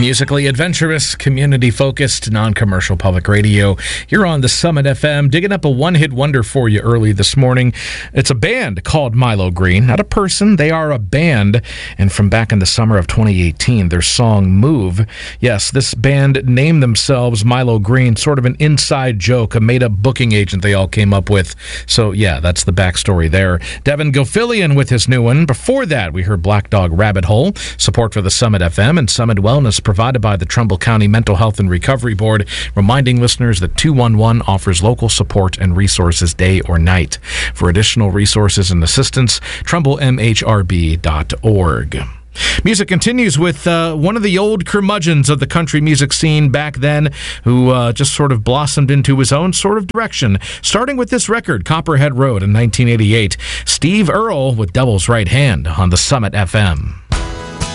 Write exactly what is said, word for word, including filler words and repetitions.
Musically adventurous, community-focused, non-commercial public radio. You're on the Summit F M, digging up a one-hit wonder for you early this morning. It's a band called Milo Green. Not a person, they are a band. And from back in the summer of twenty eighteen, their song Move. Yes, this band named themselves Milo Green, sort of an inside joke, a made-up booking agent they all came up with. So yeah, that's the backstory there. Devin Gilfillian with his new one. Before that, we heard Black Dog Rabbit Hole. Support for the Summit F M and Summit Wellness provided by the Trumbull County Mental Health and Recovery Board, reminding listeners that two one one offers local support and resources day or night. For additional resources and assistance, trumbull m h r b dot org. Music continues with uh, one of the old curmudgeons of the country music scene back then, who uh, just sort of blossomed into his own sort of direction, starting with this record, Copperhead Road, in nineteen eighty-eight. Steve Earle with Devil's Right Hand on the Summit F M.